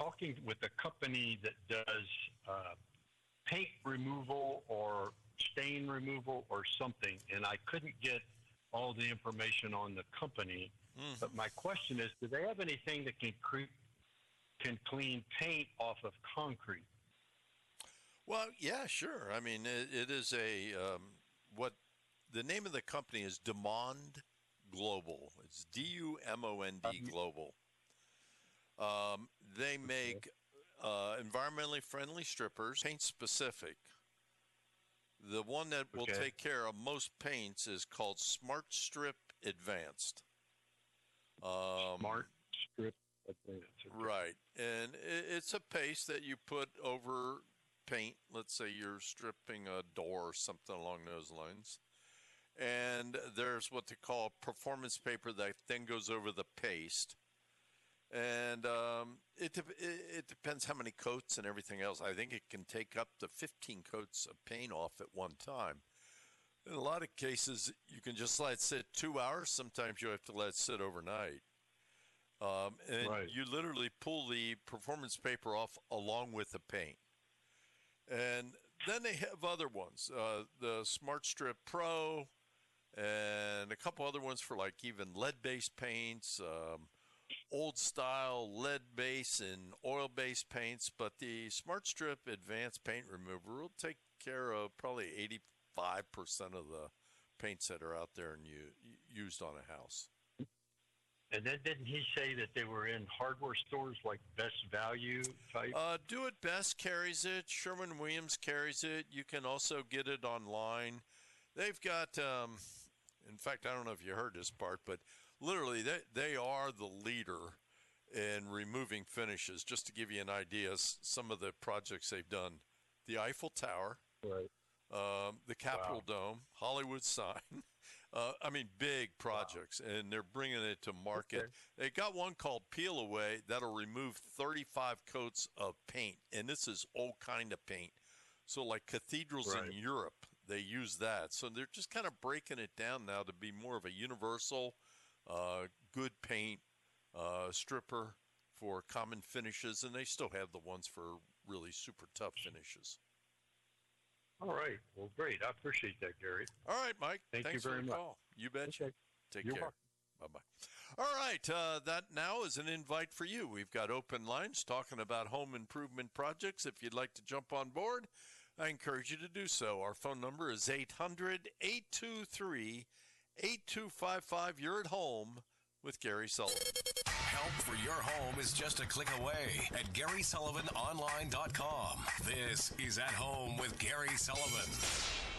talking with a company that does paint removal or stain removal or something, and I couldn't get all the information on the company. But my question is, do they have anything that can clean paint off of concrete? Well, yeah, sure. I mean, it is what the name of the company is Dumond Global. It's D-U-M-O-N-D Global. They make environmentally friendly strippers, paint specific. The one that will take care of most paints is called Smart Strip Advanced. Smart Strip Advanced. Right. And it's a paste that you put over paint. Let's say you're stripping a door or something along those lines. And there's what they call performance paper that then goes over the paste. And it depends how many coats and everything else. I think it can take up to 15 coats of paint off at one time. In a lot of cases, you can just let it sit 2 hours. Sometimes you have to let it sit overnight. You literally pull the performance paper off along with the paint. And then they have other ones, the Smart Strip Pro and a couple other ones for like even lead-based paints, old style lead base and oil based paints, but the Smart Strip Advanced Paint Remover will take care of probably 85% of the paints that are out there and used on a house. And then didn't he say that they were in hardware stores like Best Value type? Do It Best carries it. Sherwin-Williams carries it. You can also get it online. They've got, in fact, I don't know if you heard this part, but literally, they are the leader in removing finishes. Just to give you an idea, some of the projects they've done: the Eiffel Tower, the Capitol Dome, Hollywood sign. Big projects, and they're bringing it to market. They got one called Peel Away that'll remove 35 coats of paint, and this is old kind of paint. So, like cathedrals in Europe, they use that. So they're just kind of breaking it down now to be more of a universal good paint stripper for common finishes, and they still have the ones for really super tough finishes. All right. Well, great. I appreciate that, Gary. All right, Mike. Thanks you very much. Call. You betcha. Okay. Take You're care. Bye-bye. All right. That now is an invite for you. We've got open lines talking about home improvement projects. If you'd like to jump on board, I encourage you to do so. Our phone number is 800-823-8255. You're at home with Gary Sullivan. Help for your home is just a click away at GarySullivanOnline.com. This is At Home with Gary Sullivan.